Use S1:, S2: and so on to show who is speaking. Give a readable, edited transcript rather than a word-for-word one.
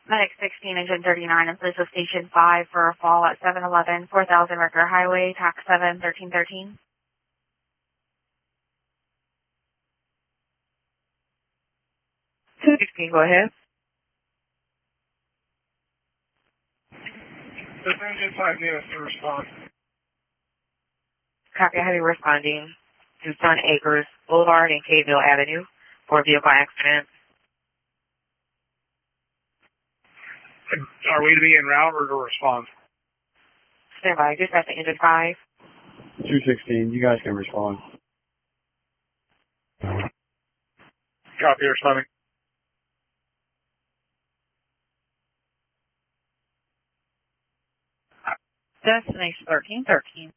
S1: Medic 16, Engine 39, in place of Station 5 for a fall at 711, 4000 Ricker Highway, TAC 7, 1313.
S2: 216, go ahead.
S3: This Engine 5 needs to respond.
S2: Copy, I have you responding to Sun Acres Boulevard and Caveville Avenue for a vehicle accident.
S3: Are we to be en route or to respond?
S2: Stand by, dispatch to Engine 5.
S4: 216, you guys can respond.
S3: Copy, responding.
S5: Destination 1313.